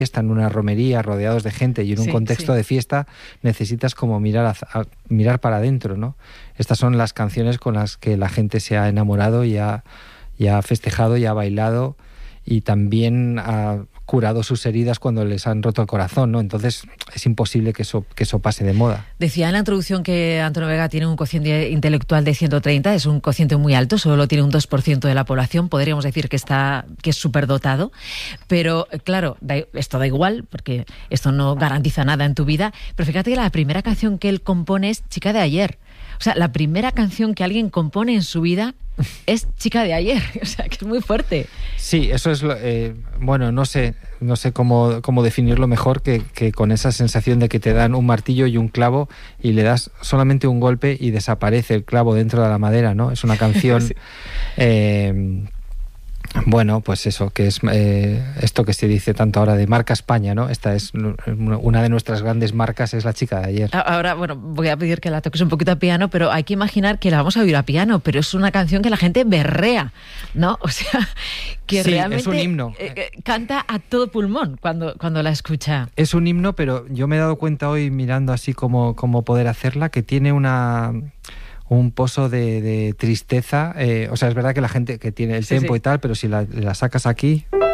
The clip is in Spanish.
en una romería, rodeados de gente y en un contexto de fiesta, necesitas como mirar para adentro, ¿no? Estas son las canciones con las que la gente se ha enamorado y ha festejado y ha bailado y también ha curado sus heridas cuando les han roto el corazón, ¿no? Entonces es imposible que eso pase de moda. Decía en la introducción que Antonio Vega tiene un cociente intelectual de 130, es un cociente muy alto, solo tiene un 2% de la población, podríamos decir que es superdotado, pero claro, esto da igual, porque esto no garantiza nada en tu vida, pero fíjate que la primera canción que él compone es Chica de ayer. O sea, la primera canción que alguien compone en su vida es Chica de ayer. O sea, que es muy fuerte. Sí, eso es bueno, no sé cómo definirlo mejor que con esa sensación de que te dan un martillo y un clavo y le das solamente un golpe y desaparece el clavo dentro de la madera, ¿no? Es una canción... sí. Bueno, pues eso, que es esto que se dice tanto ahora de marca España, ¿no? Esta es una de nuestras grandes marcas, es la Chica de ayer. Ahora, bueno, voy a pedir que la toques un poquito a piano, pero hay que imaginar que la vamos a oír a piano, pero es una canción que la gente berrea, ¿no? O sea, que sí, realmente es un himno. Canta a todo pulmón cuando la escucha. Es un himno, pero yo me he dado cuenta hoy mirando así cómo poder hacerla, que tiene un pozo de tristeza, o sea, es verdad que la gente que tiene el tempo y tal, pero si la sacas aquí...